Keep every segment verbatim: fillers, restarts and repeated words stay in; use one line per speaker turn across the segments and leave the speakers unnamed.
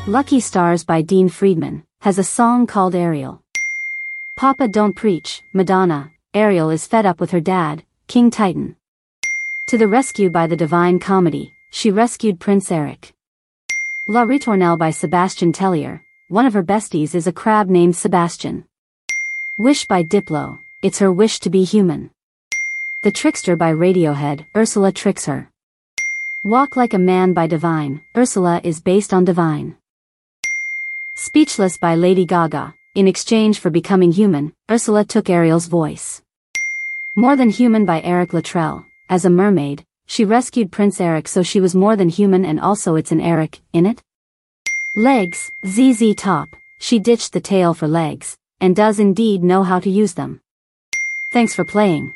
Lucky Stars by Dean Friedman has a song called Ariel. Papa Don't Preach, Madonna. Ariel is fed up with her dad, King Titan. To the Rescue by the Divine Comedy, she rescued Prince Eric. La Ritournelle by Sebastian Tellier. One of her besties is a crab named Sebastian. Wish by Diplo. It's her wish to be human. The Trickster by Radiohead. Ursula tricks her. Walk Like a Man by Divine. Ursula is based on Divine. Speechless by Lady Gaga. In exchange for becoming human, Ursula took Ariel's voice. More Than Human by Eric Luttrell. As a mermaid, she rescued Prince Eric, so she was more than human, and also it's an Eric in it. Legs, Z Z Top. She ditched the tail for legs, and does indeed know how to use them. Thanks for playing.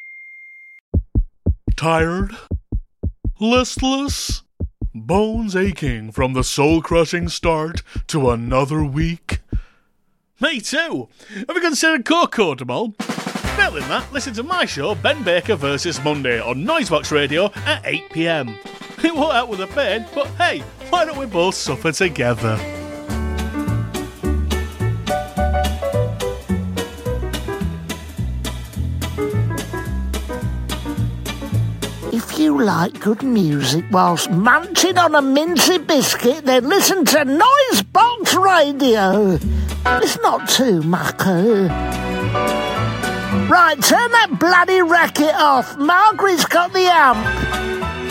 Tired? Listless? Bones aching from the soul-crushing start to another week? Me too. Have you considered Coco tomorrow? Failing that, listen to my show Ben Baker versus Monday on Noisebox Radio at eight p m. It won't help with the pain, but hey, why don't we both suffer together?
If you like good music whilst munching on a mincy biscuit, then listen to Noisebox Radio. It's not too mucker. Right, turn that bloody racket off. Margaret's got the amp.